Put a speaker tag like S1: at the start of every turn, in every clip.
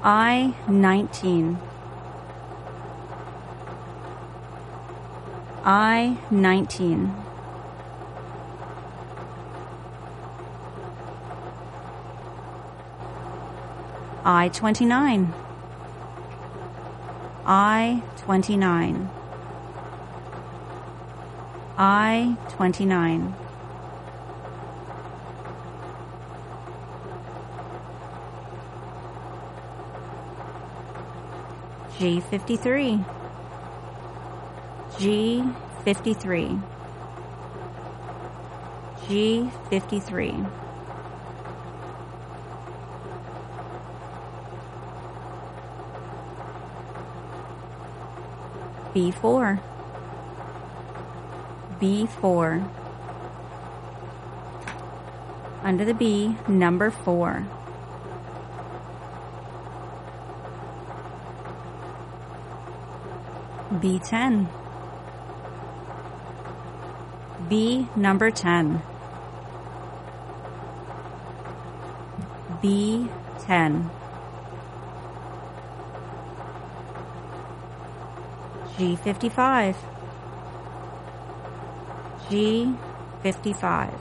S1: I-19. I-19. I-29. I-29. I-29. G53. G53. G53. B4. B4. Under the B, number 4. B10. B number 10. B10. G55. G55.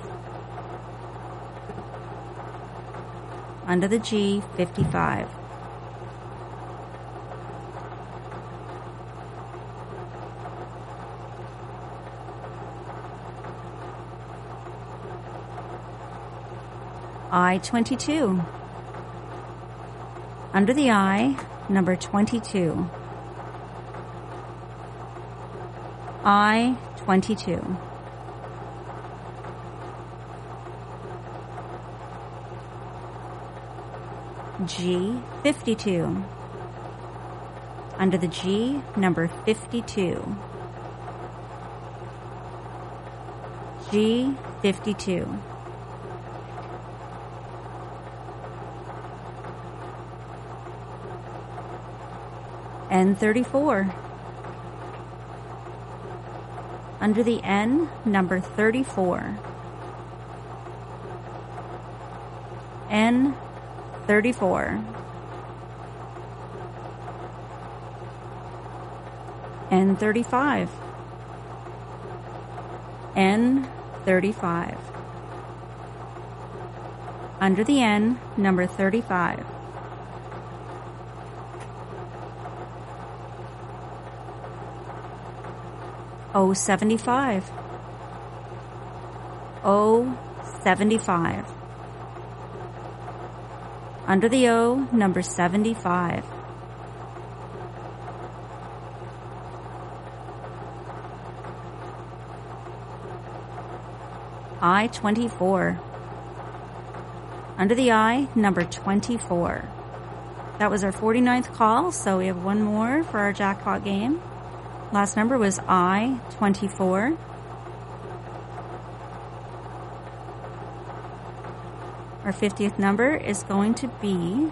S1: Under the G, 55. I-22. Under the I, number 22. I-22. G52. Under the G, number 52. G52. N34. Under the N, number 34. N34. N35. N35. Under the N, number 35. O75. O75. Under the O, number 75. I-24. Under the I, number 24. That was our 49th call, so we have one more for our jackpot game. Last number was I-24. Our 50th number is going to be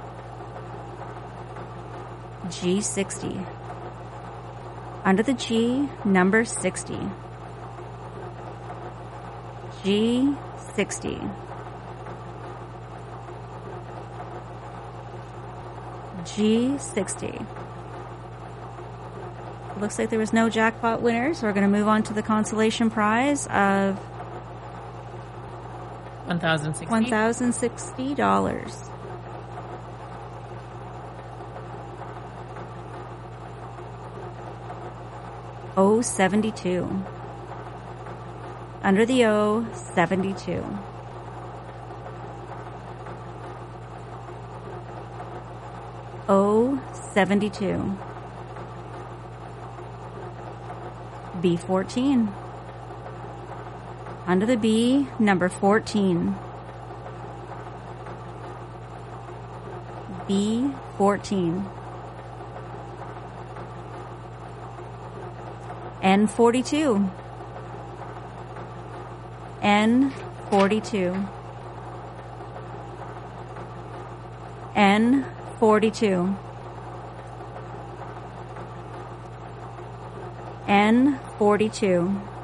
S1: G60. Under the G, number 60. G60. G60. Looks like there was no jackpot winner, so we're going to move on to the consolation prize of $1,060. O72. Under the O, 72. O72. B14. Under the B, number 14. B14. N42. N42. N42. N42.